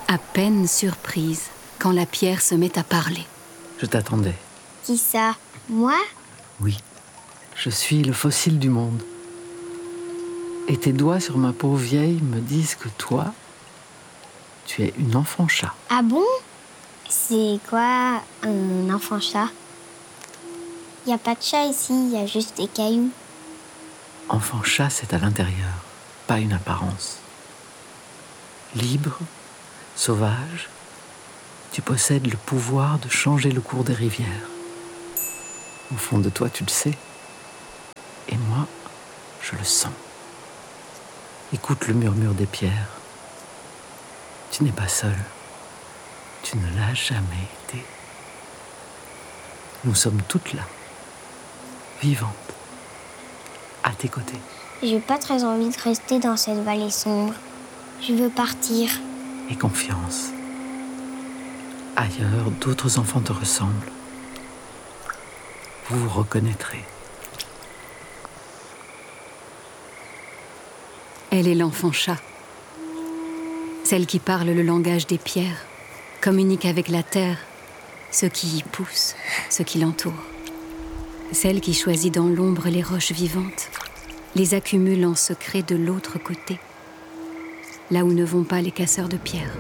À peine surprise quand la pierre se met à parler. Je t'attendais. Qui ça? Moi? Oui, je suis le fossile du monde. Et tes doigts sur ma peau vieille me disent que toi, tu es une enfant chat. Ah bon? C'est quoi un enfant chat? Y a pas de chat ici, y a juste des cailloux. Enfant chat, c'est à l'intérieur, pas une apparence. Libre, sauvage, tu possèdes le pouvoir de changer le cours des rivières. Au fond de toi, tu le sais. Et moi, je le sens. Écoute le murmure des pierres. Tu n'es pas seul. Tu ne l'as jamais été. Nous sommes toutes là, vivantes, à tes côtés. J'ai pas très envie de rester dans cette vallée sombre. Je veux partir. Et confiance. Ailleurs, d'autres enfants te ressemblent. Vous vous reconnaîtrez. Elle est l'enfant chat. Celle qui parle le langage des pierres, communique avec la terre, ce qui y pousse, ce qui l'entoure. Celle qui choisit dans l'ombre les roches vivantes, les accumule en secret de l'autre côté, là où ne vont pas les casseurs de pierres.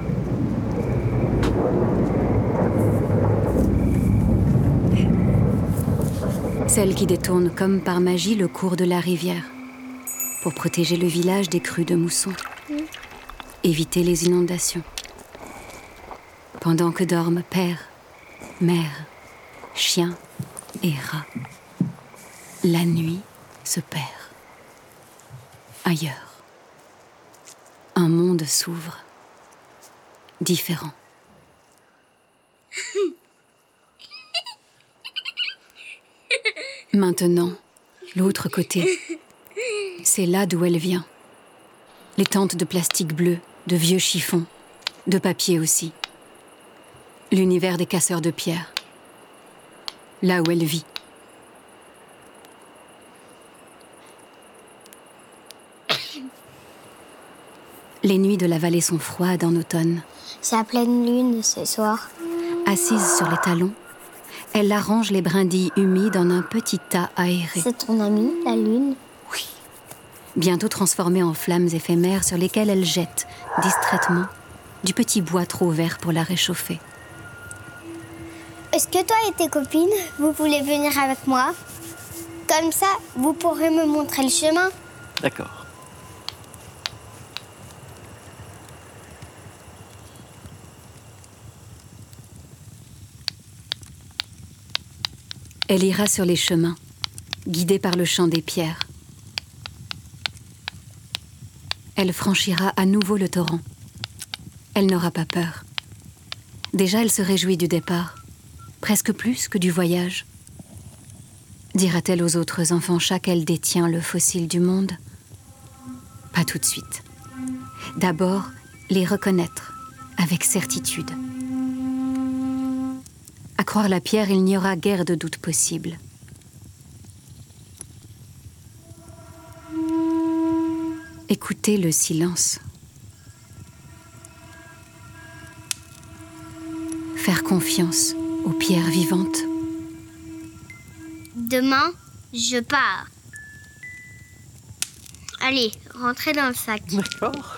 Celle qui détourne comme par magie le cours de la rivière pour protéger le village des crues de mousson, éviter les inondations. Pendant que dorment père, mère, chien et rat, la nuit se perd. Ailleurs, un monde s'ouvre, différent. Maintenant, l'autre côté, c'est là d'où elle vient. Les tentes de plastique bleu, de vieux chiffons, de papier aussi. L'univers des casseurs de pierres. Là où elle vit. Les nuits de la vallée sont froides en automne. C'est à pleine lune ce soir. Assise sur les talons, elle arrange les brindilles humides en un petit tas aéré. C'est ton amie, la lune? Oui. Bientôt transformée en flammes éphémères sur lesquelles elle jette, distraitement, du petit bois trop vert pour la réchauffer. Est-ce que toi et tes copines, vous voulez venir avec moi? Comme ça, vous pourrez me montrer le chemin. D'accord. Elle ira sur les chemins, guidée par le chant des pierres. Elle franchira à nouveau le torrent. Elle n'aura pas peur. Déjà, elle se réjouit du départ, presque plus que du voyage. Dira-t-elle aux autres enfants chats qu'elle détient le fossile du monde? Pas tout de suite. D'abord, les reconnaître avec certitude. À croire la pierre, il n'y aura guère de doute possible. Écoutez le silence. Faire confiance aux pierres vivantes. Demain, je pars. Allez, rentrez dans le sac. D'accord.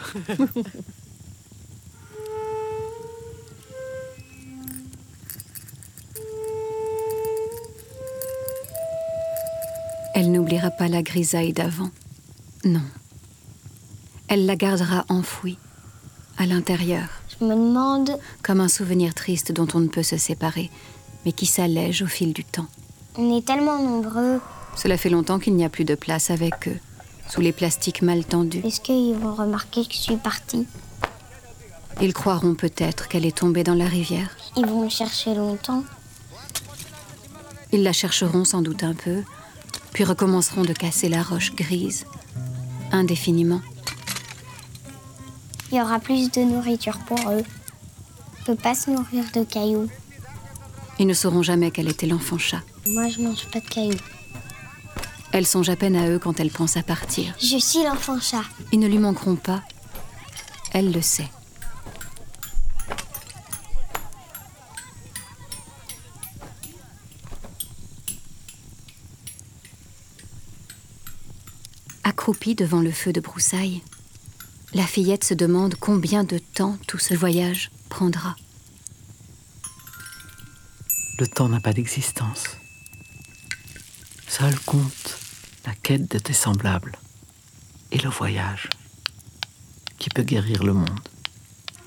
Elle n'oubliera pas la grisaille d'avant. Non. Elle la gardera enfouie, à l'intérieur. Je me demande... Comme un souvenir triste dont on ne peut se séparer, mais qui s'allège au fil du temps. On est tellement nombreux. Cela fait longtemps qu'il n'y a plus de place avec eux, sous les plastiques mal tendus. Est-ce qu'ils vont remarquer que je suis partie? Ils croiront peut-être qu'elle est tombée dans la rivière. Ils vont me chercher longtemps. Ils la chercheront sans doute un peu, puis recommenceront de casser la roche grise, indéfiniment. Il y aura plus de nourriture pour eux. On peut pas se nourrir de cailloux. Ils ne sauront jamais qu'elle était l'enfant chat. Moi, je mange pas de cailloux. Elle songe à peine à eux quand elle pense à partir. Je suis l'enfant chat. Ils ne lui manqueront pas. Elle le sait. Accroupie devant le feu de broussailles, la fillette se demande combien de temps tout ce voyage prendra. Le temps n'a pas d'existence. Seul compte la quête de tes semblables et le voyage qui peut guérir le monde.